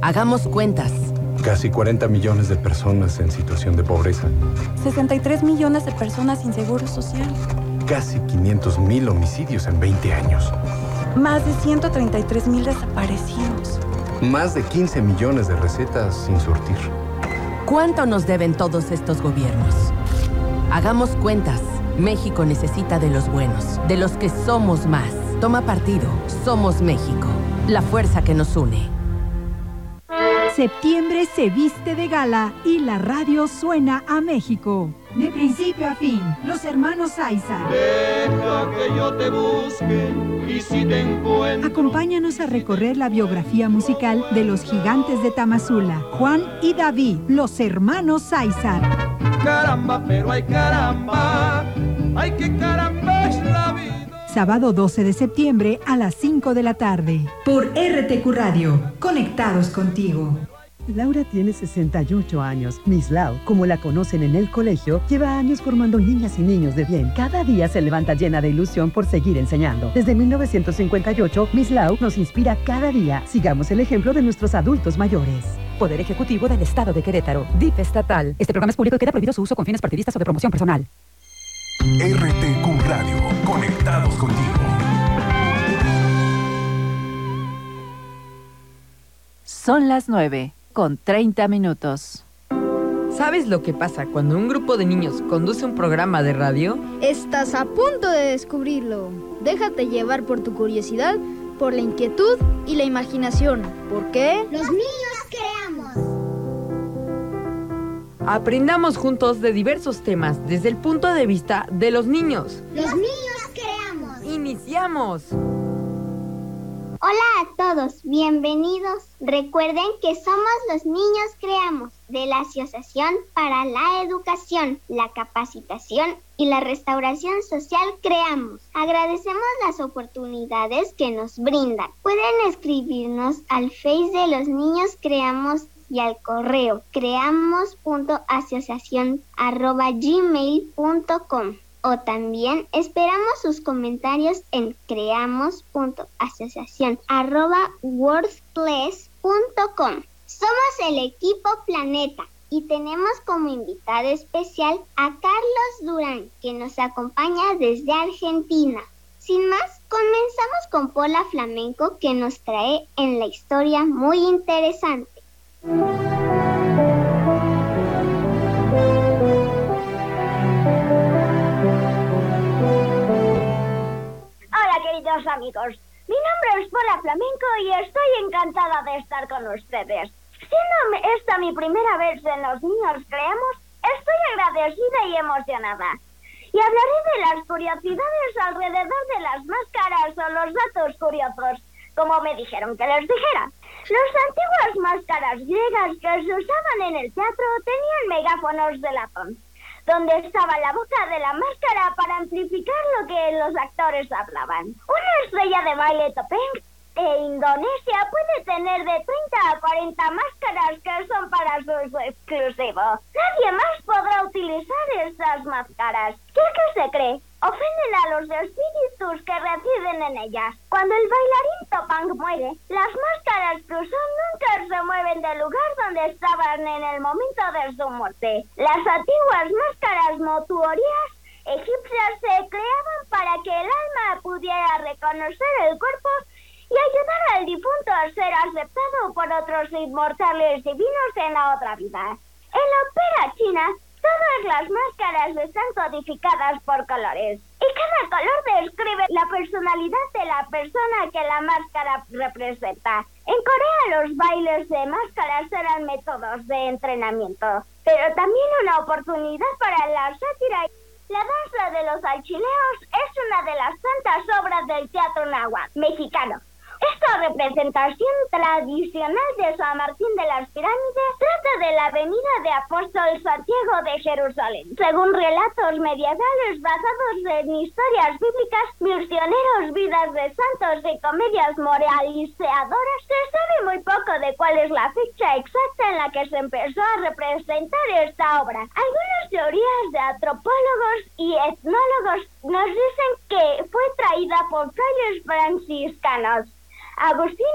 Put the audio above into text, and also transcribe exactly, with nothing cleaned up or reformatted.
Hagamos cuentas. Casi cuarenta millones de personas en situación de pobreza. sesenta y tres millones de personas sin seguro social. Casi quinientos mil homicidios en veinte años. Más de ciento treinta y tres mil desaparecidos. Más de quince millones de recetas sin surtir. ¿Cuánto nos deben todos estos gobiernos? Hagamos cuentas. México necesita de los buenos, de los que somos más. Toma partido. Somos México. La fuerza que nos une. Septiembre se viste de gala y la radio suena a México. De principio a fin, los hermanos Aizar. Deja que yo te busque y si te encuentro. Acompáñanos a recorrer la biografía musical de los gigantes de Tamazula, Juan y David, los hermanos Aizar. Caramba, pero hay caramba, ay que caramba es la vida. Sábado doce de septiembre a las cinco de la tarde. Por R T Q Radio, conectados contigo. Laura tiene sesenta y ocho años. Miss Lau, como la conocen en el colegio, lleva años formando niñas y niños de bien. Cada día se levanta llena de ilusión por seguir enseñando. Desde mil novecientos cincuenta y ocho, Miss Lau nos inspira cada día. Sigamos el ejemplo de nuestros adultos mayores. Poder Ejecutivo del Estado de Querétaro. D I F estatal. Este programa es público y queda prohibido su uso con fines partidistas o de promoción personal. R T Q Radio. Conectados contigo. Son las nueve, con treinta minutos. ¿Sabes lo que pasa cuando un grupo de niños conduce un programa de radio? Estás a punto de descubrirlo. Déjate llevar por tu curiosidad, por la inquietud y la imaginación. ¿Por qué? Los niños creamos. Aprendamos juntos de diversos temas desde el punto de vista de los niños. Los niños creamos. ¡Iniciamos! Hola a todos, bienvenidos. Recuerden que somos los niños creamos, de la Asociación para la Educación, la Capacitación y la Restauración Social Creamos. Agradecemos las oportunidades que nos brindan. Pueden escribirnos al Face de los niños creamos y al correo creamos punto asociación arroba gmail punto com. O también esperamos sus comentarios en creamos punto asociación arroba wordpress punto com. Somos el equipo Planeta y tenemos como invitada especial a Carlos Durán, que nos acompaña desde Argentina. Sin más, comenzamos con Pola Flamenco, que nos trae en la historia muy interesante. Queridos amigos, mi nombre es Pola Flamenco y estoy encantada de estar con ustedes. Siendo esta mi primera vez en Los Niños Creamos, estoy agradecida y emocionada. Y hablaré de las curiosidades alrededor de las máscaras o los datos curiosos, como me dijeron que les dijera. Las antiguas máscaras griegas que se usaban en el teatro tenían megáfonos de latón, donde estaba la boca de la máscara para amplificar lo que los actores hablaban. Una estrella de baile Topeng de Indonesia puede tener de treinta a cuarenta máscaras que son para su uso exclusivo. Nadie más podrá utilizar estas máscaras. ¿Qué que se cree? Ofenden a los espíritus que residen en ellas. Cuando el bailarín Topang muere, las máscaras que usó nunca se mueven del lugar donde estaban en el momento de su muerte. Las antiguas máscaras mortuorias egipcias se creaban para que el alma pudiera reconocer el cuerpo y ayudar al difunto a ser aceptado por otros inmortales divinos en la otra vida. En la ópera china, todas las máscaras están codificadas por colores y cada color describe la personalidad de la persona que la máscara representa. En Corea los bailes de máscaras eran métodos de entrenamiento, pero también una oportunidad para la sátira. La danza de los alchileos es una de las tantas obras del teatro náhuatl mexicano. Esta representación tradicional de San Martín de las Pirámides trata de la venida de Apóstol Santiago de Jerusalén. Según relatos medievales basados en historias bíblicas, misioneros, vidas de santos y comedias moralizadoras, se sabe muy poco de cuál es la fecha exacta en la que se empezó a representar esta obra. Algunas teorías de antropólogos y etnólogos nos dicen que fue traída por frailes franciscanos. Agustín